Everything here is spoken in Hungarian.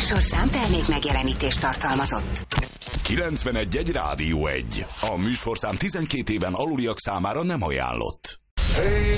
műsorszám termék megjelenítést tartalmazott. 91.1 Rádió 1. A műsorszám 12 éven aluliak számára nem ajánlott. Hey!